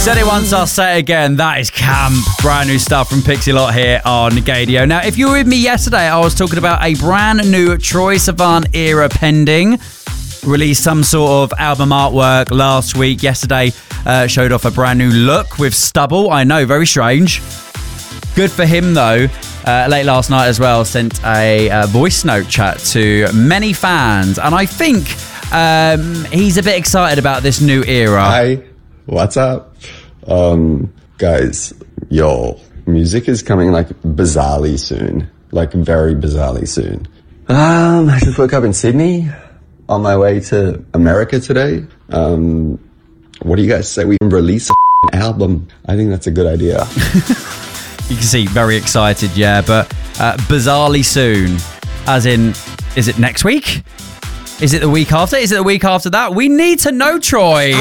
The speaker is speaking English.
Said it once, I'll say it again. That is camp. Brand new stuff from Pixie Lott here on Gadio. Now, if you were with me yesterday, I was talking about a brand new Troye Sivan era pending. Released some sort of album artwork last week. Yesterday, showed off a brand new look with stubble. I know, very strange. Good for him, though. Late last night as well, sent a voice note chat to many fans. And I think he's a bit excited about this new era. Hi, what's up? Guys, yo, music is coming like bizarrely soon. Like very bizarrely soon. I just woke up in Sydney on my way to America today. What do you guys say we release a album? I think that's a good idea. You can see, very excited, yeah, but bizarrely soon, as in, is it next week? Is it the week after? Is it the week after that? We need to know, Troy.